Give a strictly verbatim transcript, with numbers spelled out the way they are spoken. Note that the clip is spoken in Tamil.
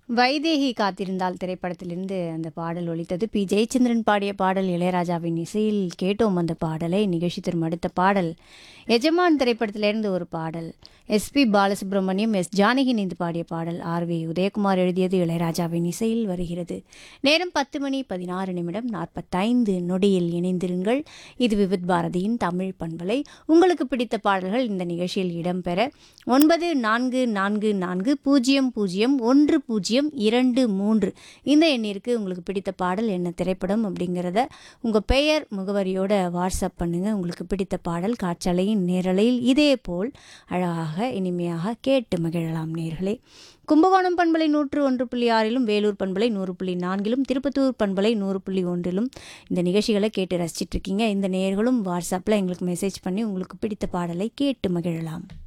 வைதேகி காத்திருந்தால் திரைப்படத்திலிருந்து அந்த பாடல் ஒலித்தது. பி ஜெயச்சந்திரன் பாடிய பாடல், இளையராஜாவின் இசையில் கேட்டோம் அந்த பாடலை. நிகழ்ச்சி தரும் அடுத்த பாடல் எஜமான் திரைப்படத்திலிருந்து ஒரு பாடல். எஸ்பி பாலசுப்ரமணியம், எஸ் ஜானகி இணைந்து பாடிய பாடல். ஆர் வி உதயகுமார் எழுதியது, இளையராஜாவின் இசையில் வருகிறது. நேரம் பத்து மணி பதினாறு நிமிடம் நாற்பத்தைந்து நொடியில் இணைந்திருங்கள். இது விவித் பாரதியின் தமிழ் பண்பலை. உங்களுக்கு பிடித்த பாடல்கள் இந்த நிகழ்ச்சியில் இடம்பெற ஒன்பது நான்கு நான்கு நான்கு பூஜ்ஜியம் பூஜ்ஜியம் ஒன்று பூஜ்ஜியம் இரண்டு மூன்று இந்த எண்ணிற்கு உங்களுக்கு பிடித்த பாடல் என்ன திரைப்படம் அப்படிங்கிறத உங்கள் பெயர் முகவரியோட வாட்ஸ்அப் பண்ணுங்கள். உங்களுக்கு பிடித்த பாடல் காற்றலையின் நேரலையில் இதே போல் அழகாக இனிமையாக கேட்டு மகிழலாம் நேர்களே. கும்பகோணம் பண்பலை நூற்று ஒன்று புள்ளி ஆறிலும், வேலூர் பண்பலை நூறு புள்ளி நான்கிலும், திருப்பத்தூர் பண்பலை நூறு புள்ளி ஒன்றிலும் இந்த நிகழ்ச்சிகளை கேட்டு ரசிச்சிட்ருக்கீங்க. இந்த நேர்களும் வாட்ஸ்அப்பில் எங்களுக்கு மெசேஜ் பண்ணி உங்களுக்கு பிடித்த பாடலை கேட்டு மகிழலாம்.